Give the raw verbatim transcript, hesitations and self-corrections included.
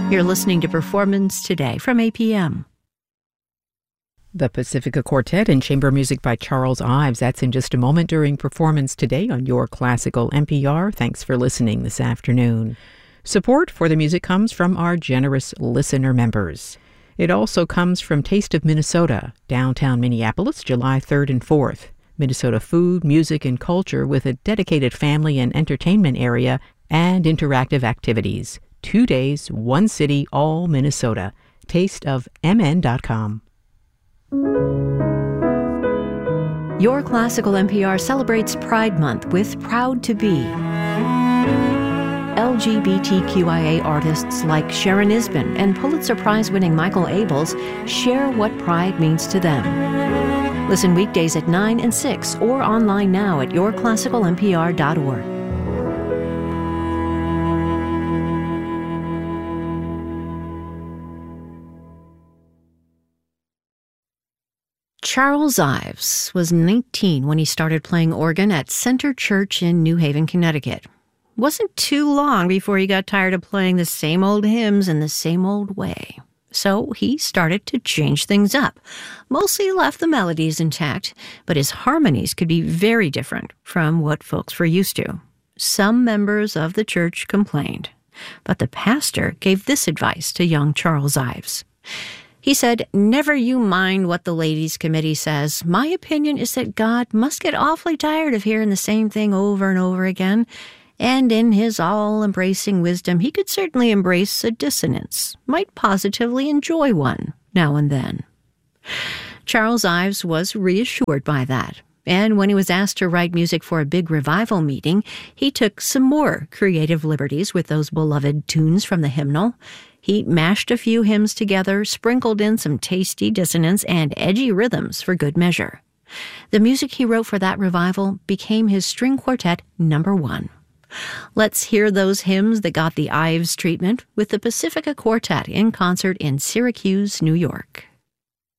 You're listening to Performance Today from A P M. The Pacifica Quartet and chamber music by Charles Ives. That's in just a moment during Performance Today on your classical N P R. Thanks for listening this afternoon. Support for the music comes from our generous listener members. It also comes from Taste of Minnesota, downtown Minneapolis, July third and fourth. Minnesota food, music, and culture with a dedicated family and entertainment area and interactive activities. Two days, one city, all Minnesota. taste of m n dot com. Your Classical N P R celebrates Pride Month with Proud to Be. L G B T Q I A artists like Sharon Isbin and Pulitzer Prize-winning Michael Abels share what pride means to them. Listen weekdays at nine and six or online now at your classical n p r dot org. Charles Ives was nineteen when he started playing organ at Center Church in New Haven, Connecticut. Wasn't too long before he got tired of playing the same old hymns in the same old way. So he started to change things up. Mostly left the melodies intact, but his harmonies could be very different from what folks were used to. Some members of the church complained, but the pastor gave this advice to young Charles Ives. He said, "Never you mind what the ladies' committee says. My opinion is that God must get awfully tired of hearing the same thing over and over again. And in his all-embracing wisdom, he could certainly embrace a dissonance, might positively enjoy one now and then." Charles Ives was reassured by that. And when he was asked to write music for a big revival meeting, he took some more creative liberties with those beloved tunes from the hymnal. He mashed a few hymns together, sprinkled in some tasty dissonance and edgy rhythms for good measure. The music he wrote for that revival became his string quartet number one. Let's hear those hymns that got the Ives treatment with the Pacifica Quartet in concert in Syracuse, New York.